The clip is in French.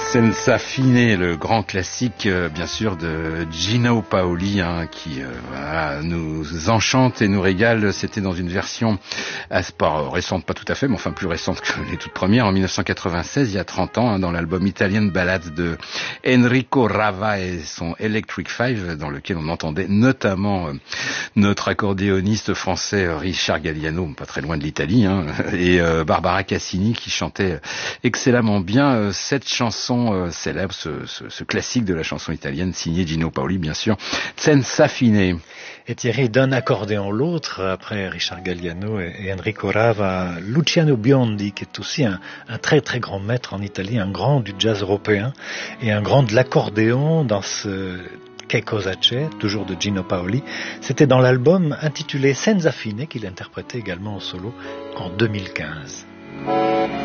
Senza Fine, le grand classique, bien sûr, de Gino Paoli, qui voilà, nous enchante et nous régale. C'était dans une version pas récente, pas tout à fait, mais enfin plus récente que les toutes premières, en 1996, il y a 30 ans, dans l'album Italian Ballads de Enrico Rava et son Electric Five, dans lequel on entendait notamment notre accordéoniste français Richard Galliano, pas très loin de l'Italie, et Barbara Cassini qui chantait excellemment bien cette chanson célèbre, ce classique de la chanson italienne, signé Gino Paoli, bien sûr, Senza Fine. Et Thierry, d'un accordéon l'autre, après Richard Galliano et Enrico Rava, Luciano Biondi, qui est aussi un très très grand maître en Italie, un grand du jazz européen, et un grand de l'accordéon dans ce Che cosa c'è, toujours de Gino Paoli. C'était dans l'album intitulé Senza Fine, qu'il interprétait également en solo en 2015.